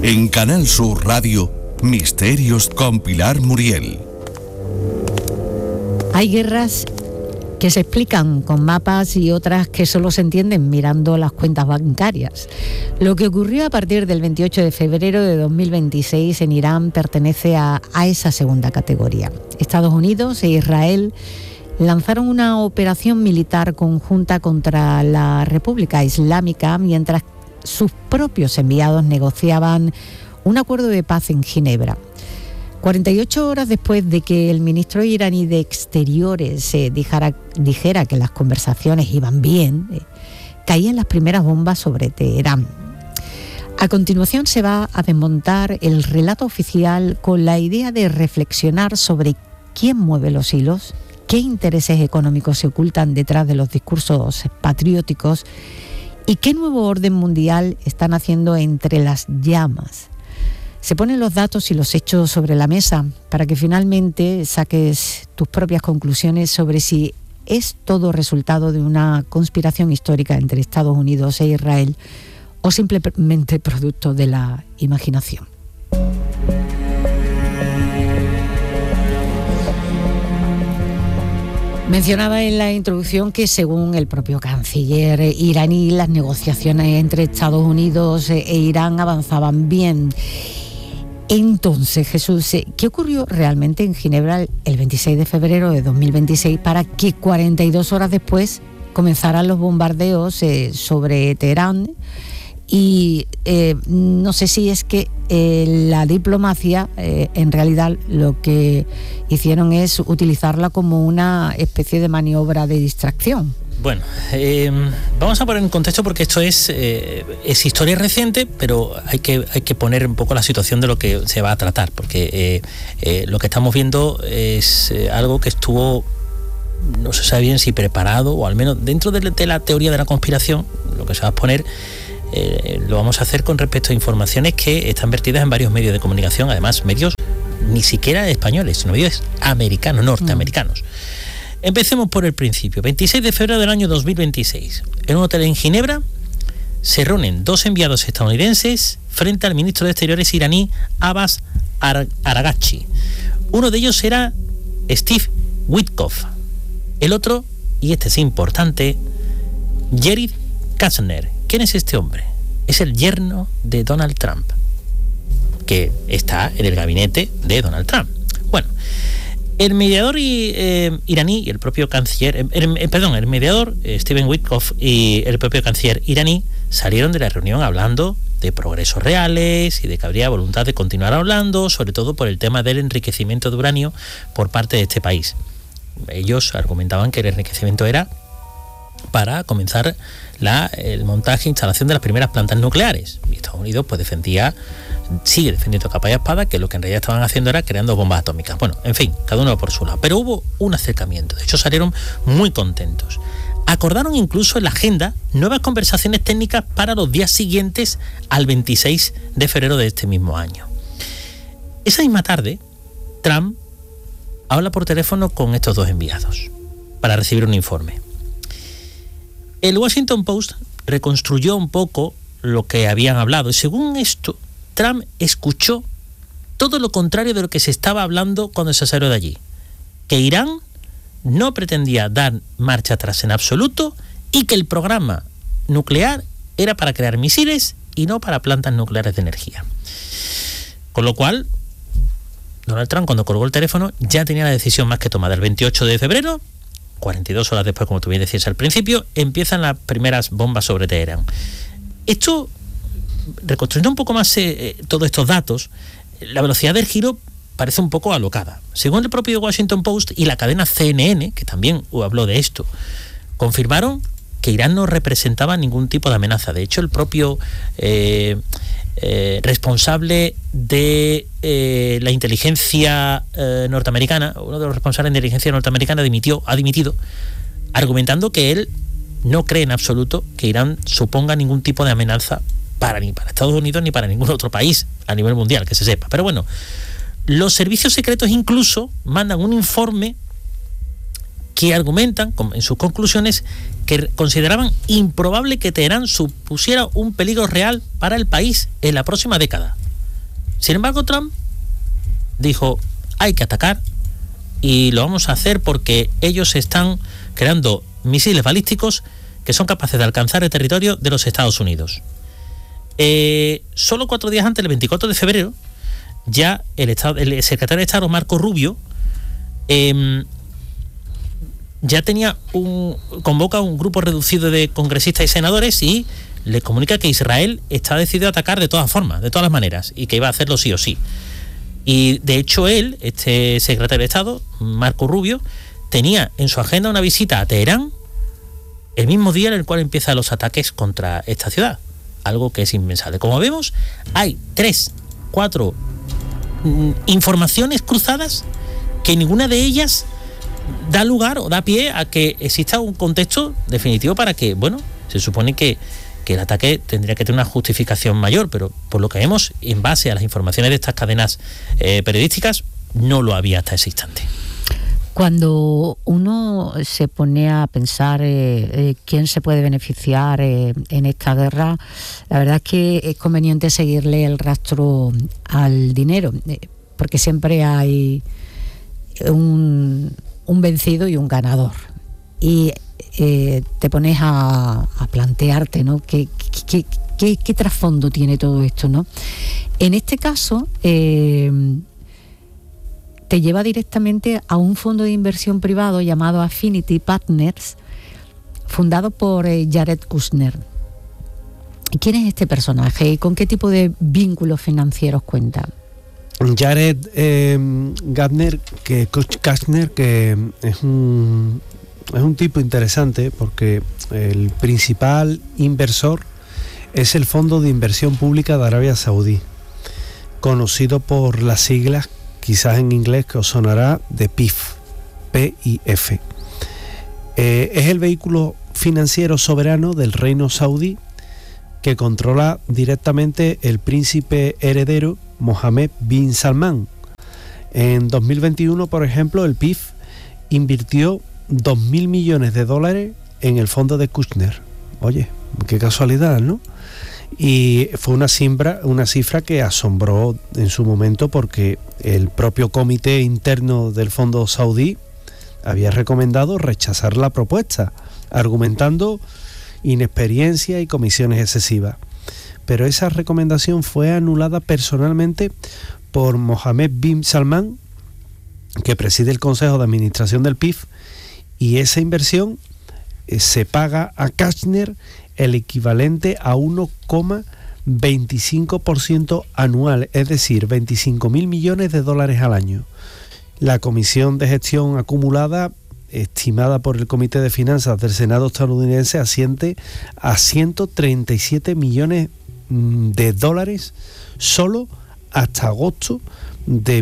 En Canal Sur Radio, Misterios con Pilar Muriel. Hay guerras que se explican con mapas y otras que solo se entienden mirando las cuentas bancarias. Lo que ocurrió a partir del 28 de febrero de 2026 en Irán pertenece a esa segunda categoría. Estados Unidos e Israel lanzaron una operación militar conjunta contra la República Islámica mientras sus propios enviados negociaban un acuerdo de paz en Ginebra. 48 horas después de que el ministro iraní de Exteriores dijera que las conversaciones iban bien, caían las primeras bombas sobre Teherán. A continuación se va a desmontar el relato oficial con la idea de reflexionar sobre quién mueve los hilos, qué intereses económicos se ocultan detrás de los discursos patrióticos y qué nuevo orden mundial están haciendo entre las llamas. Se ponen los datos y los hechos sobre la mesa para que finalmente saques tus propias conclusiones sobre si es todo resultado de una conspiración histórica entre Estados Unidos e Israel o simplemente producto de la imaginación. Mencionaba en la introducción que según el propio canciller iraní, las negociaciones entre Estados Unidos e Irán avanzaban bien. Entonces, Jesús, ¿qué ocurrió realmente en Ginebra el 26 de febrero de 2026 para que 42 horas después comenzaran los bombardeos sobre Teherán? Y no sé si es que la diplomacia, en realidad lo que hicieron es utilizarla como una especie de maniobra de distracción. Bueno, vamos a poner en contexto porque esto es historia reciente, pero hay que poner un poco la situación de lo que se va a tratar, porque lo que estamos viendo es algo que estuvo, no se sabe bien si preparado, o al menos dentro de la teoría de la conspiración, lo que se va a exponer, lo vamos a hacer con respecto a informaciones que están vertidas en varios medios de comunicación, además medios ni siquiera españoles, sino medios americanos, norteamericanos. Empecemos por el principio. 26 de febrero del año 2026. En un hotel en Ginebra se reúnen dos enviados estadounidenses frente al ministro de Exteriores iraní Abbas Araghchi. Uno de ellos era Steve Witkoff. El otro, y este es importante, Jared Kushner. ¿Quién es este hombre? Es el yerno de Donald Trump, que está en el gabinete de Donald Trump. Bueno, el mediador iraní y el propio canciller, el mediador Steven Witkoff y el propio canciller iraní salieron de la reunión hablando de progresos reales y de que habría voluntad de continuar hablando, sobre todo por el tema del enriquecimiento de uranio por parte de este país. Ellos argumentaban que el enriquecimiento era para comenzar el montaje e instalación de las primeras plantas nucleares. Y Estados Unidos pues sigue defendiendo capa y espada que lo que en realidad estaban haciendo era creando bombas atómicas. Bueno, en fin, cada uno por su lado. Pero hubo un acercamiento, de hecho salieron muy contentos. Acordaron incluso en la agenda nuevas conversaciones técnicas para los días siguientes al 26 de febrero de este mismo año. Esa misma tarde, Trump habla por teléfono con estos dos enviados para recibir un informe. El Washington Post reconstruyó un poco lo que habían hablado y según esto, Trump escuchó todo lo contrario de lo que se estaba hablando cuando se salió de allí. Que Irán no pretendía dar marcha atrás en absoluto y que el programa nuclear era para crear misiles y no para plantas nucleares de energía. Con lo cual, Donald Trump, cuando colgó el teléfono, ya tenía la decisión más que tomada. El 28 de febrero, 42 horas después, como tú bien decías al principio, empiezan las primeras bombas sobre Teherán. Esto, reconstruyendo un poco más todos estos datos, la velocidad del giro parece un poco alocada. Según el propio Washington Post y la cadena CNN, que también habló de esto, confirmaron que Irán no representaba ningún tipo de amenaza. De hecho, el propio responsable de la inteligencia norteamericana, uno de los responsables de inteligencia norteamericana ha dimitido, argumentando que él no cree en absoluto que Irán suponga ningún tipo de amenaza ni para Estados Unidos ni para ningún otro país a nivel mundial, que se sepa. Pero bueno, los servicios secretos incluso mandan un informe que argumentan en sus conclusiones que consideraban improbable que Teherán supusiera un peligro real para el país en la próxima década. Sin embargo, Trump dijo, hay que atacar y lo vamos a hacer porque ellos están creando misiles balísticos que son capaces de alcanzar el territorio de los Estados Unidos. Solo 4 días antes, el 24 de febrero, ya el secretario de Estado, Marco Rubio, ya convoca un grupo reducido de congresistas y senadores y le comunica que Israel está decidido a atacar de todas formas, de todas las maneras, y que iba a hacerlo sí o sí. Y de hecho él, este secretario de Estado, Marco Rubio, tenía en su agenda una visita a Teherán el mismo día en el cual empiezan los ataques contra esta ciudad, algo que es impensable. Como vemos, hay 3-4 informaciones cruzadas que ninguna de ellas da lugar o da pie a que exista un contexto definitivo para que, bueno, se supone que el ataque tendría que tener una justificación mayor, pero por lo que vemos, en base a las informaciones de estas cadenas periodísticas, no lo había hasta ese instante. Cuando uno se pone a pensar quién se puede beneficiar en esta guerra, la verdad es que es conveniente seguirle el rastro al dinero, porque siempre hay un vencido y un ganador. Y te pones a plantearte, ¿no? ¿Qué trasfondo tiene todo esto, ¿no? En este caso, te lleva directamente a un fondo de inversión privado llamado Affinity Partners, fundado por Jared Kushner. ¿Quién es este personaje y con qué tipo de vínculos financieros cuenta? Jared Kushner, que es un tipo interesante porque el principal inversor es el Fondo de Inversión Pública de Arabia Saudí, conocido por las siglas, quizás en inglés que os sonará, de PIF, P-I-F. Es el vehículo financiero soberano del reino saudí que controla directamente el príncipe heredero Mohammed bin Salman. En 2021, por ejemplo, el PIF invirtió $2.000 millones en el fondo de Kushner. Oye, qué casualidad, ¿no? Y fue una cifra que asombró en su momento porque el propio comité interno del fondo saudí había recomendado rechazar la propuesta, argumentando inexperiencia y comisiones excesivas. Pero esa recomendación fue anulada personalmente por Mohammed bin Salman, que preside el Consejo de Administración del PIF, y esa inversión se paga a Kushner el equivalente a 1,25% anual, es decir, $25.000 millones al año. La comisión de gestión acumulada, estimada por el Comité de Finanzas del Senado estadounidense, asciende a $137 millones solo hasta agosto de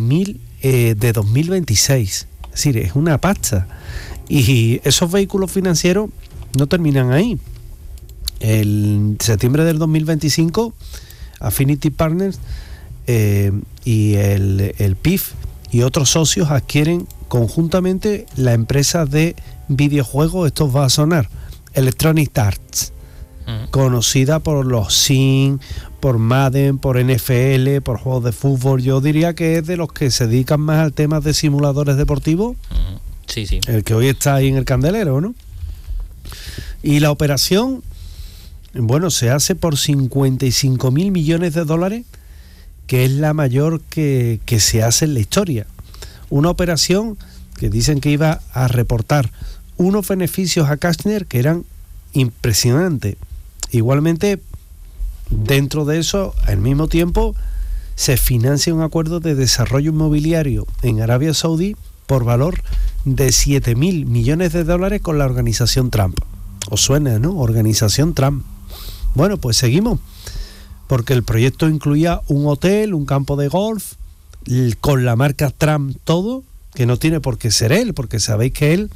2026. Es decir, es una pasta. Y esos vehículos financieros no terminan ahí. En septiembre del 2025, Affinity Partners y el PIF y otros socios adquieren conjuntamente la empresa de videojuegos, esto va a sonar, Electronic Arts, conocida por los Sims, por Madden, por NFL, por juegos de fútbol. Yo diría que es de los que se dedican más al tema de simuladores deportivos. Sí, sí. El que hoy está ahí en el candelero, ¿no? Y la operación, bueno, se hace por $55.000 millones, que es la mayor que se hace en la historia. Una operación que dicen que iba a reportar unos beneficios a Kushner que eran impresionantes. Igualmente, dentro de eso, al mismo tiempo, se financia un acuerdo de desarrollo inmobiliario en Arabia Saudí por valor de $7.000 millones con la organización Trump. ¿Os suena, no? Organización Trump. Bueno, pues seguimos, porque el proyecto incluía un hotel, un campo de golf, con la marca Trump todo, que no tiene por qué ser él, porque sabéis que él,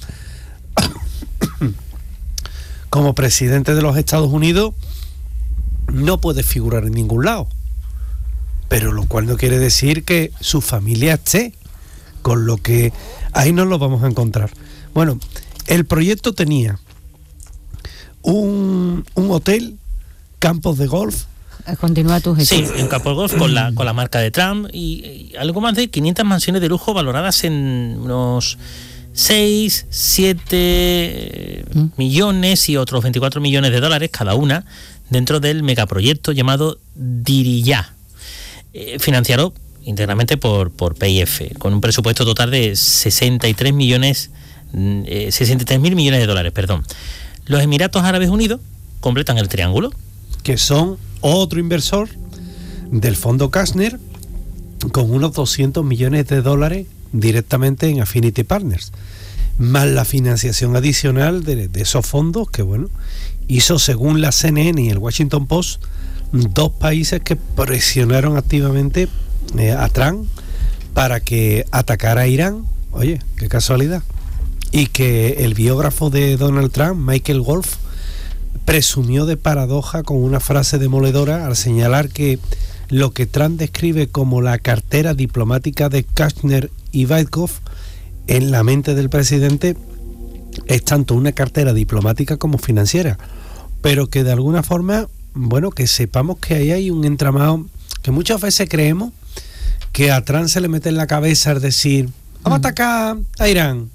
como presidente de los Estados Unidos, no puede figurar en ningún lado. Pero lo cual no quiere decir que su familia esté, con lo que ahí nos lo vamos a encontrar. Bueno, el proyecto tenía un hotel, campos de golf, Continúa tu gestión. Sí, en campo de golf con la marca de Trump y algo más de 500 mansiones de lujo valoradas en unos 6, 7 millones y otros 24 millones de dólares cada una dentro del megaproyecto llamado Diriyah, financiado íntegramente por PIF, con un presupuesto total de 63.000 millones de dólares. Los Emiratos Árabes Unidos completan el triángulo. Que son otro inversor del fondo Kastner con unos 200 millones de dólares directamente en Affinity Partners, más la financiación adicional de esos fondos que, bueno, hizo, según la CNN y el Washington Post, 2 países que presionaron activamente a Trump para que atacara a Irán. Oye, qué casualidad. Y que el biógrafo de Donald Trump, Michael Wolff, presumió de paradoja con una frase demoledora al señalar que lo que Trump describe como la cartera diplomática de Kastner y Witkoff en la mente del presidente es tanto una cartera diplomática como financiera, pero que de alguna forma, bueno, que sepamos que ahí hay un entramado que muchas veces creemos que a Trump se le mete en la cabeza, es decir, vamos a atacar a Irán,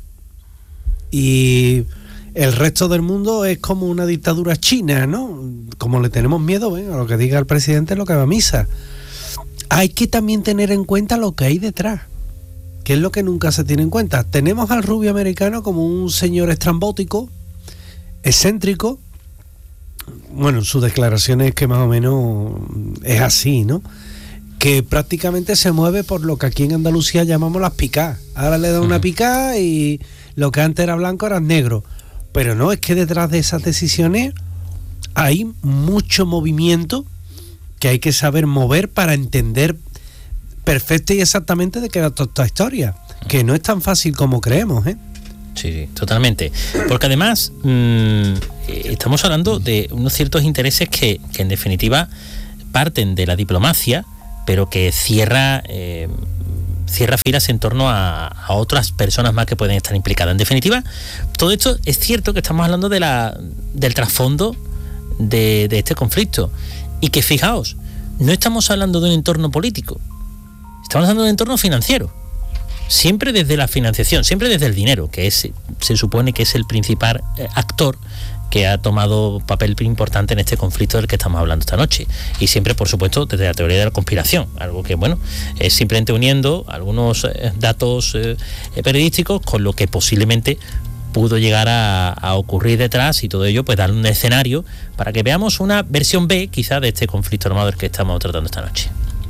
y el resto del mundo es como una dictadura china, ¿no? Como le tenemos miedo, a lo que diga el presidente es lo que va a misa. Hay que también tener en cuenta lo que hay detrás, que es lo que nunca se tiene en cuenta. Tenemos al rubio americano como un señor estrambótico, excéntrico. Bueno, en sus declaraciones que más o menos es así, ¿no? Que prácticamente se mueve por lo que aquí en Andalucía llamamos las picás. Ahora le da una picá y lo que antes era blanco era negro. Pero no, es que detrás de esas decisiones hay mucho movimiento que hay que saber mover para entender perfecta y exactamente de qué va toda esta historia, que no es tan fácil como creemos, ¿eh? Sí, totalmente. Porque además estamos hablando de unos ciertos intereses que en definitiva parten de la diplomacia, pero que cierra filas en torno a otras personas más que pueden estar implicadas. En definitiva, todo esto es cierto que estamos hablando del trasfondo de este conflicto. Y que fijaos, no estamos hablando de un entorno político, estamos hablando de un entorno financiero. Siempre desde la financiación, siempre desde el dinero, que se supone que es el principal actor que ha tomado papel importante en este conflicto del que estamos hablando esta noche. Y siempre, por supuesto, desde la teoría de la conspiración, algo que, bueno, es simplemente uniendo algunos datos periodísticos con lo que posiblemente pudo llegar a ocurrir detrás, y todo ello pues darle un escenario para que veamos una versión B, quizá, de este conflicto armado del que estamos tratando esta noche.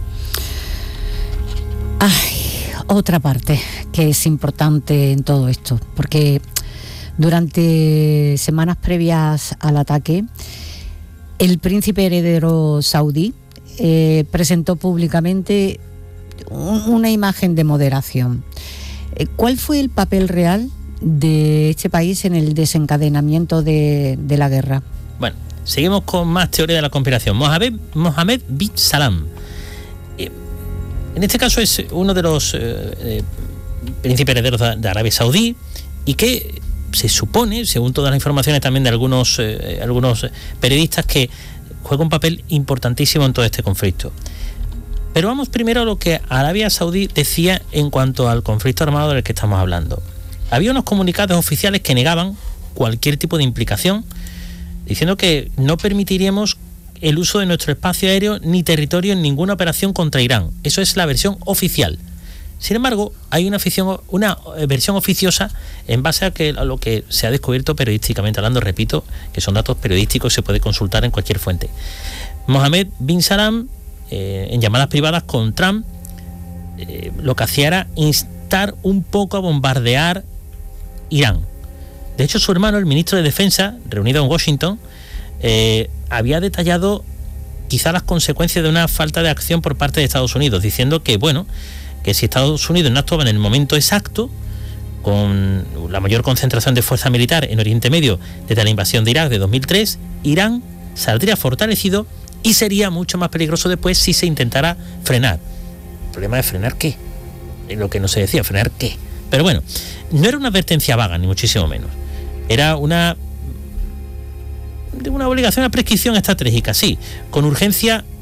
Otra parte que es importante en todo esto, porque durante semanas previas al ataque, el príncipe heredero saudí presentó públicamente una imagen de moderación. ¿Cuál fue el papel real de este país en el desencadenamiento de la guerra? Bueno, seguimos con más teoría de la conspiración. Mohammed bin Salman. En este caso es uno de los príncipes herederos de Arabia Saudí, y que se supone, según todas las informaciones también de algunos periodistas, que juega un papel importantísimo en todo este conflicto. Pero vamos primero a lo que Arabia Saudí decía en cuanto al conflicto armado del que estamos hablando. Había unos comunicados oficiales que negaban cualquier tipo de implicación, diciendo que no permitiríamos el uso de nuestro espacio aéreo ni territorio en ninguna operación contra Irán. Eso es la versión oficial. Sin embargo, hay una versión oficiosa en base a lo que se ha descubierto periodísticamente hablando, repito, que son datos periodísticos, se puede consultar en cualquier fuente. Mohammed bin Salman, en llamadas privadas con Trump, lo que hacía era instar un poco a bombardear Irán. De hecho, su hermano, el ministro de Defensa, reunido en Washington, había detallado quizá las consecuencias de una falta de acción por parte de Estados Unidos, diciendo que, bueno, que si Estados Unidos no actuaba en el momento exacto, con la mayor concentración de fuerza militar en Oriente Medio desde la invasión de Irak de 2003, Irán saldría fortalecido y sería mucho más peligroso después si se intentara frenar. El problema es frenar qué, es lo que no se decía, frenar qué. Pero bueno, no era una advertencia vaga, ni muchísimo menos. Era una obligación, una prescripción estratégica, sí, con urgencia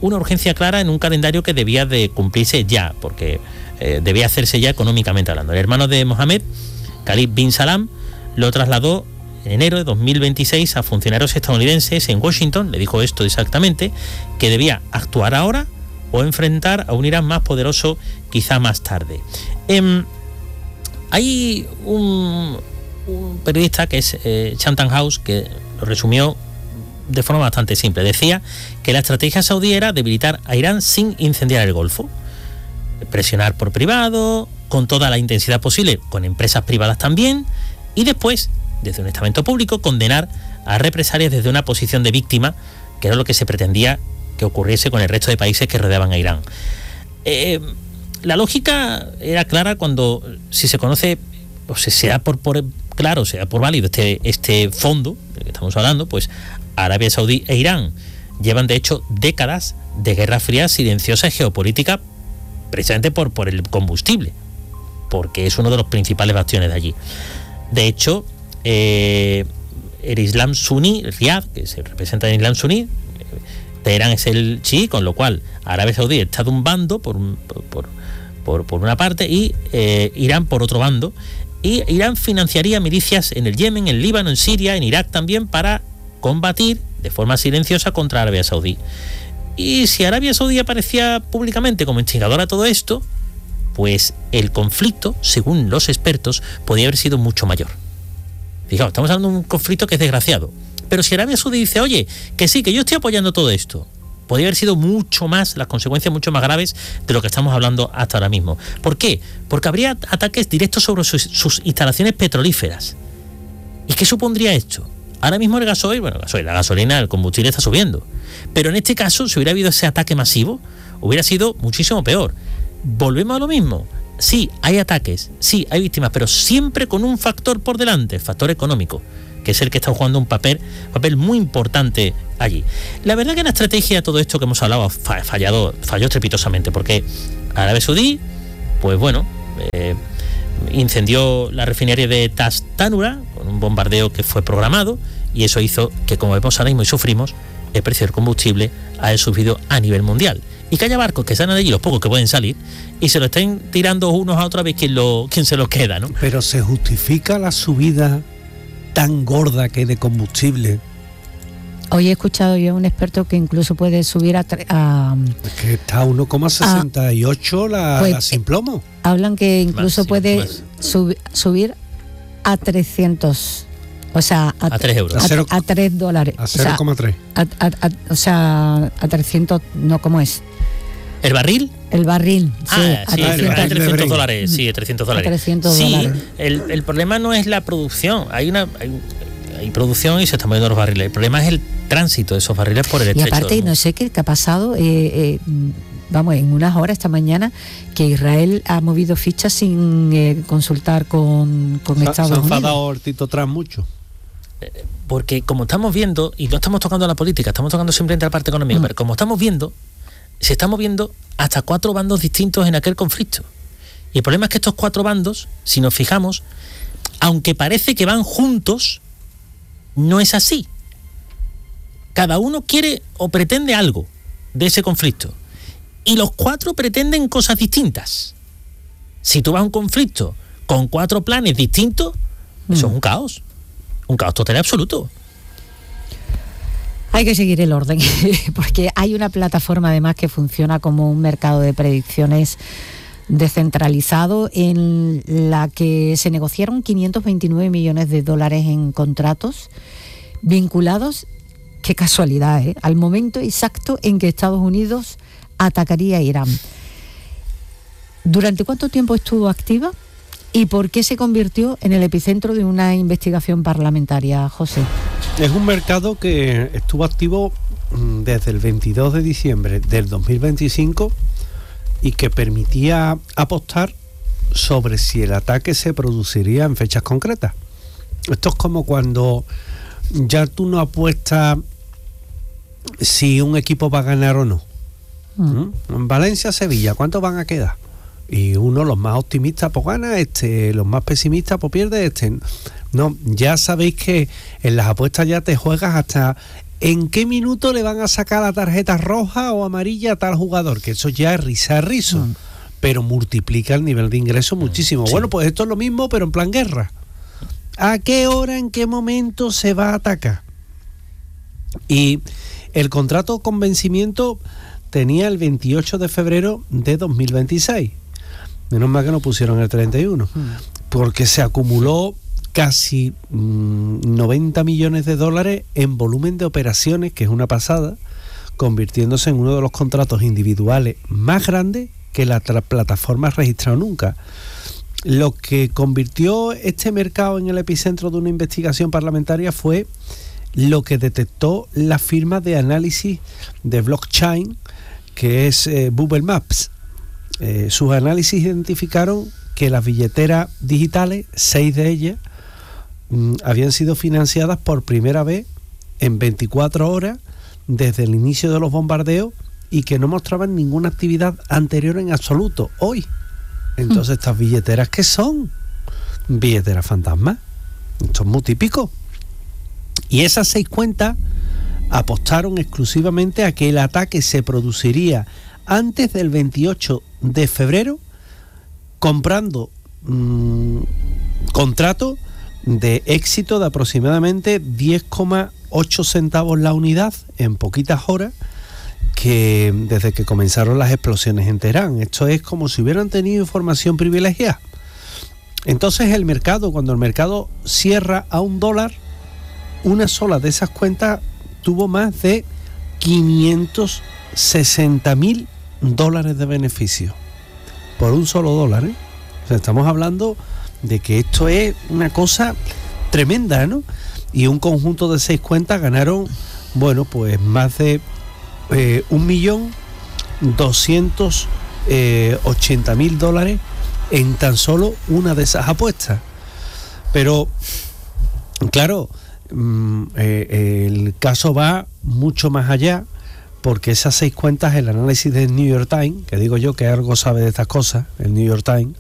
una urgencia clara en un calendario que debía de cumplirse ya, porque debía hacerse ya económicamente hablando. El hermano de Mohammed, Khalid bin Salam, lo trasladó en enero de 2026 a funcionarios estadounidenses en Washington. Le dijo esto exactamente, que debía actuar ahora o enfrentar a un Irán más poderoso quizá más tarde. Hay un periodista que es Chatham House, que lo resumió de forma bastante simple. Decía que la estrategia saudí era debilitar a Irán sin incendiar el Golfo, presionar por privado, con toda la intensidad posible, con empresas privadas también, y después, desde un estamento público, condenar a represalias desde una posición de víctima, que era lo que se pretendía que ocurriese con el resto de países que rodeaban a Irán. La lógica era clara cuando, si se conoce, o se da por claro, se da por válido este fondo del que estamos hablando, pues Arabia Saudí e Irán llevan de hecho décadas de guerra fría silenciosa y geopolítica, precisamente por el combustible, porque es uno de los principales bastiones de allí. De hecho, el Islam suní, Riad, que se representa en Islam suní, Teherán es el chií, con lo cual Arabia Saudí está de un bando por una parte y Irán por otro bando, y Irán financiaría milicias en el Yemen, en Líbano, en Siria, en Irak también, para combatir de forma silenciosa contra Arabia Saudí. Y si Arabia Saudí aparecía públicamente como instigadora a todo esto, pues el conflicto, según los expertos, podía haber sido mucho mayor. Fijaos, estamos hablando de un conflicto que es desgraciado, pero si Arabia Saudí dice, oye, que sí, que yo estoy apoyando todo esto, podría haber sido mucho más, las consecuencias mucho más graves de lo que estamos hablando hasta ahora mismo. ¿Por qué? Porque habría ataques directos sobre sus instalaciones petrolíferas. ¿Y qué supondría esto? Ahora mismo el gasoil, la gasolina, el combustible está subiendo. Pero en este caso, si hubiera habido ese ataque masivo, hubiera sido muchísimo peor. Volvemos a lo mismo. Sí, hay ataques, sí, hay víctimas, pero siempre con un factor por delante, el factor económico, que es el que está jugando un papel muy importante allí. La verdad que la estrategia de todo esto que hemos hablado falló estrepitosamente, porque Arabia Saudí, pues bueno, incendió la refinería de Tas Tanura con un bombardeo que fue programado, y eso hizo que, como vemos ahora mismo y sufrimos, el precio del combustible haya subido a nivel mundial, y que haya barcos que salen de allí, los pocos que pueden salir, y se lo estén tirando unos a otros a ver quién se los queda, ¿no? Pero ¿se justifica la subida tan gorda que de combustible? Hoy he escuchado yo a un experto que incluso puede subir a... Es que está a 1,68 la sin plomo. Hablan que incluso puede subir a 300, o sea, a 3 euros. A $3. A 0,3. O sea, a 300, no, ¿cómo es? ¿El barril? El barril, sí, a 300 dólares, sí, a 300 dólares. A 300 sí, dólares. El problema no es la producción, hay producción y se están moviendo los barriles. El problema es el tránsito de esos barriles por el estrecho. Y aparte, no sé qué ha pasado, vamos, en unas horas esta mañana, que Israel ha movido fichas sin consultar con Estados Unidos. Se ha enfadado Tito Trump mucho. Porque como estamos viendo, y no estamos tocando la política, estamos tocando simplemente la parte económica, pero como estamos viendo, se están moviendo hasta 4 bandos distintos en aquel conflicto. Y el problema es que estos 4 bandos, si nos fijamos, aunque parece que van juntos, no es así. Cada uno quiere o pretende algo de ese conflicto, y los 4 pretenden cosas distintas. Si tú vas a un conflicto con 4 planes distintos, eso es un caos total y absoluto. Hay que seguir el orden, porque hay una plataforma además que funciona como un mercado de predicciones descentralizado, en la que se negociaron 529 millones de dólares en contratos vinculados, qué casualidad, al momento exacto en que Estados Unidos atacaría a Irán. ¿Durante cuánto tiempo estuvo activa y por qué se convirtió en el epicentro de una investigación parlamentaria, José? Es un mercado que estuvo activo desde el 22 de diciembre del 2025 y que permitía apostar sobre si el ataque se produciría en fechas concretas. Esto es como cuando ya tú no apuestas si un equipo va a ganar o no. En Valencia, Sevilla, ¿cuántos van a quedar? Y uno, los más optimistas, pues gana, los más pesimistas, pues pierde. No, ya sabéis que en las apuestas ya te juegas hasta ¿en qué minuto le van a sacar la tarjeta roja o amarilla a tal jugador? Que eso ya es rizo. Pero multiplica el nivel de ingreso muchísimo. Sí. Bueno, pues esto es lo mismo, pero en plan guerra. ¿A qué hora, en qué momento se va a atacar? Y el contrato con vencimiento tenía el 28 de febrero de 2026. Menos mal que no pusieron el 31, porque se acumuló casi 90 millones de dólares en volumen de operaciones, que es una pasada, convirtiéndose en uno de los contratos individuales más grandes que la plataforma ha registrado nunca. Lo que convirtió este mercado en el epicentro de una investigación parlamentaria fue lo que detectó la firma de análisis de blockchain, que es Bubble Maps. Sus análisis identificaron que las billeteras digitales, 6 de ellas, habían sido financiadas por primera vez en 24 horas desde el inicio de los bombardeos y que no mostraban ninguna actividad anterior en absoluto hoy. Entonces, ¿estas billeteras qué son? Billeteras fantasmas. Esto es muy típico. Y esas 6 cuentas apostaron exclusivamente a que el ataque se produciría antes del 28 de febrero, comprando contratos de éxito de aproximadamente 10,8 centavos la unidad en poquitas horas, que desde que comenzaron las explosiones en Teherán. Esto es como si hubieran tenido información privilegiada. Entonces el mercado, cuando el mercado cierra a $1, una sola de esas cuentas tuvo más de 560.000 dólares de beneficio por un solo dólar, ¿eh? O sea, estamos hablando de que esto es una cosa tremenda, ¿no? Y un conjunto de 6 cuentas ganaron, bueno, pues más de 1.280.000 dólares en tan solo una de esas apuestas. Pero claro, el caso va mucho más allá, porque esas 6 cuentas, el análisis del New York Times, que digo yo que algo sabe de estas cosas, el New York Times,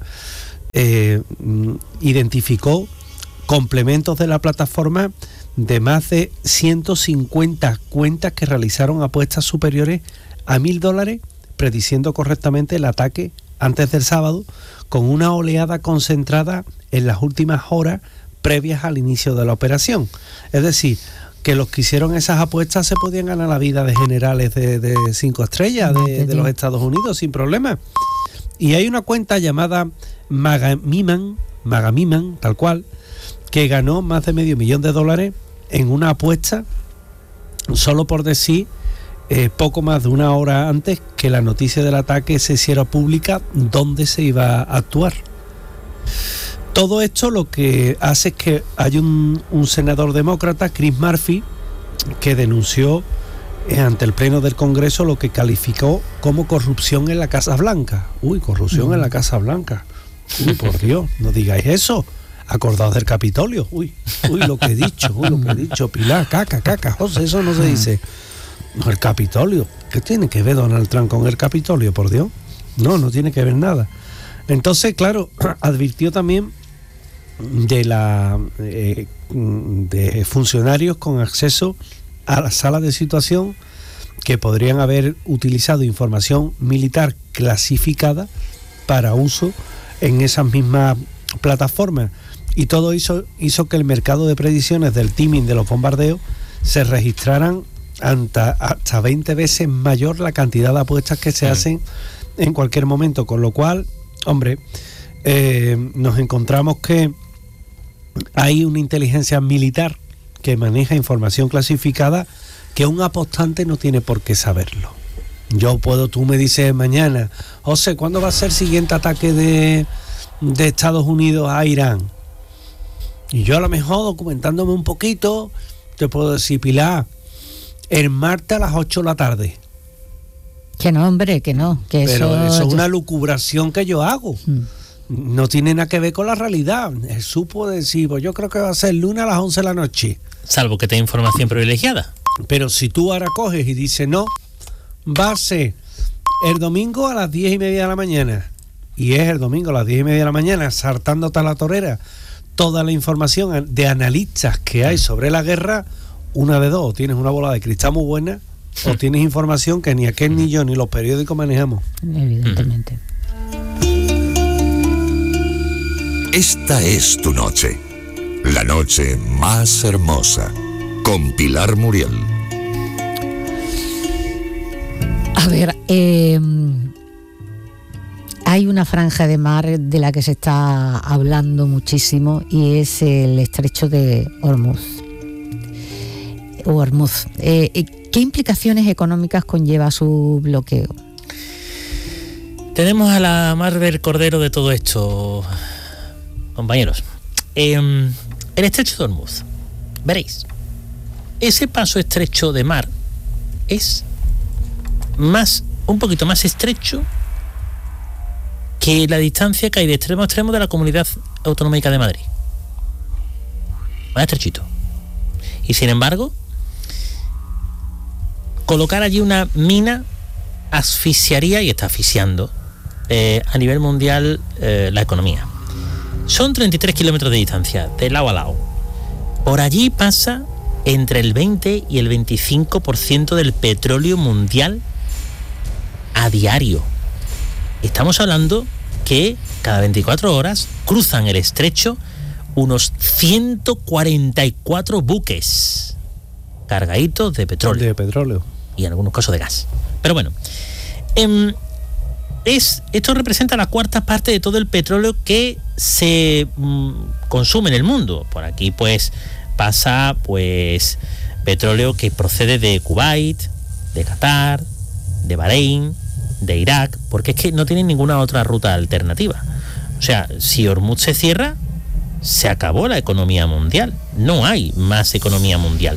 identificó complementos de la plataforma de más de 150 cuentas que realizaron apuestas superiores a $1.000, prediciendo correctamente el ataque antes del sábado, con una oleada concentrada en las últimas horas previas al inicio de la operación. Es decir, que los que hicieron esas apuestas se podían ganar la vida de generales de 5 estrellas de los Estados Unidos sin problema. Y hay una cuenta llamada Magamiman, tal cual, que ganó más de $500,000 en una apuesta, solo por decir poco más de una hora antes que la noticia del ataque se hiciera pública dónde se iba a actuar. Todo esto lo que hace es que hay un senador demócrata, Chris Murphy, que denunció ante el Pleno del Congreso lo que calificó como corrupción en la Casa Blanca. Uy, corrupción en la Casa Blanca. Uy, por Dios, no digáis eso. Acordaos del Capitolio. Uy, lo que he dicho, Pilar, caca, José, eso no se dice. No, el Capitolio. ¿Qué tiene que ver Donald Trump con el Capitolio, por Dios? No tiene que ver nada. Entonces, claro, advirtió también de funcionarios con acceso a la sala de situación que podrían haber utilizado información militar clasificada para uso en esas mismas plataformas. Y todo hizo que el mercado de predicciones del timing de los bombardeos se registraran hasta 20 veces mayor la cantidad de apuestas que se hacen en cualquier momento, con lo cual, hombre, nos encontramos que hay una inteligencia militar que maneja información clasificada que un apostante no tiene por qué saberlo. Tú me dices mañana, José, ¿cuándo va a ser el siguiente ataque de Estados Unidos a Irán? Y yo a lo mejor, documentándome un poquito, te puedo decir, Pilar, el martes a las 8 de la tarde. Que no, hombre, que no. Pero eso es una lucubración que yo hago. No tiene nada que ver con la realidad. Jesús puede decir, pues yo creo que va a ser el lunes a las 11 de la noche. Salvo que tenga información privilegiada. Pero si tú ahora coges y dices, no, va a ser el domingo a las 10:30 de la mañana, y es el domingo a las 10:30 de la mañana, saltándote a la torera toda la información de analistas que hay sobre la guerra, una de dos, o tienes una bola de cristal muy buena, o tienes información que ni aquel ni yo ni los periódicos manejamos. Evidentemente. Esta es tu noche, la noche más hermosa, con Pilar Muriel. A ver, hay una franja de mar de la que se está hablando muchísimo y es el estrecho de Hormuz. ¿Qué implicaciones económicas conlleva su bloqueo? Tenemos a la Marvel Cordero de todo esto, compañeros. El estrecho de Hormuz, veréis, ese paso estrecho de mar es un poquito más estrecho que la distancia que hay de extremo a extremo de la Comunidad Autonómica de Madrid. Más estrechito. Y sin embargo, colocar allí una mina asfixiaría, y está asfixiando a nivel mundial la economía. Son 33 kilómetros de distancia, de lado a lado. Por allí pasa entre el 20 y el 25% del petróleo mundial a diario. Estamos hablando que cada 24 horas cruzan el estrecho unos 144 buques cargaditos de petróleo. De petróleo. Y en algunos casos de gas. Pero bueno, esto representa la cuarta parte de todo el petróleo que se consume en el mundo. Por aquí pues pasa pues petróleo que procede de Kuwait, de Qatar, de Bahrein, de Irak, porque es que no tienen ninguna otra ruta alternativa. O sea, si Hormuz se cierra, se acabó la economía mundial. No hay más economía mundial.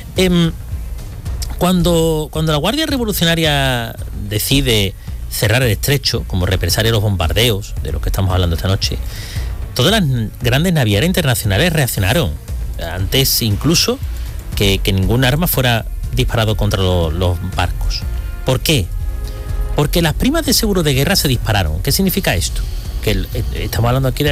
Cuando la Guardia Revolucionaria decide cerrar el estrecho como represalia a los bombardeos de los que estamos hablando esta noche, todas las grandes navieras internacionales reaccionaron antes incluso que ningún arma fuera disparado contra los barcos. ¿Por qué? Porque las primas de seguro de guerra se dispararon. ¿Qué significa esto? Que estamos hablando aquí de